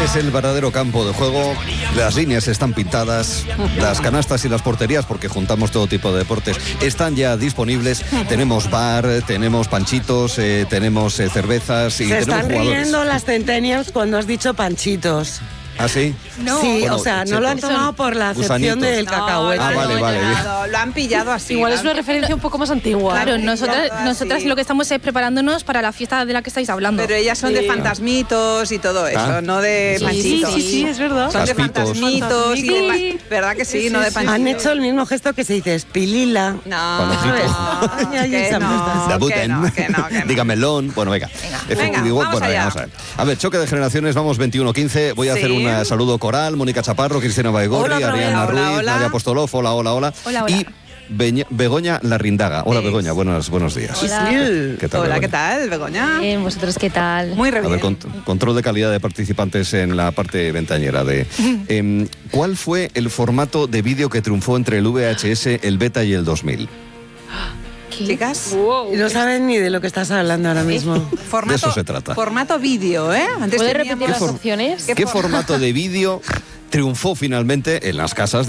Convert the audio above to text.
es el verdadero campo de juego. Las líneas están pintadas, las canastas y las porterías, porque juntamos todo tipo de deportes, están ya disponibles. Tenemos bar, tenemos panchitos, tenemos cervezas y Se tenemos están jugadores. riendo las centennials cuando has dicho panchitos. ¿Ah, sí? No. Sí, Bueno, o sea, no lo han tomado por la acepción gusanitos. del cacahuete. Ah, vale, vale. Lo han pillado así. Igual es una referencia un poco más antigua. Claro, Sí, nosotras sí. lo que estamos es preparándonos para la fiesta de la que estáis hablando. Pero ellas son de fantasmitos y todo eso, no de Sí, panchitos. Sí, es verdad. Son de Caspitos. fantasmitos y de ¿verdad que sí? No de panchitos. Han hecho el mismo gesto que se dice espilila. No, Panojito. Ay, ay, que esa no, puesta. Debuten. que no. Dígamelón. Bueno, venga. Venga, vamos allá. Vamos a ver. A ver, choque de generaciones, vamos 21-15. Voy a hacer Sí. un saludo coral. Mónica Chaparro, Cristina Baigorri, Hola, Ariana hola, Ruiz, hola. Nadia Apostolov. Hola. Hola. Y Begoña Larrindaga. Hola, Begoña. Buenos días. Hola. ¿Qué tal, Hola, Begoña? ¿qué tal, Begoña? ¿Vosotros qué tal? Muy re A ver, bien. control de calidad de participantes en la parte ventañera de... ¿Cuál fue el formato de vídeo que triunfó entre el VHS, el Beta y el 2000? Chicas, Y no saben ni de lo que estás hablando ahora mismo. formato, De eso se trata. Formato vídeo, ¿eh? Antes ¿Puedes teníamos- repetir las opciones? ¿Qué formato de vídeo triunfó finalmente en las casas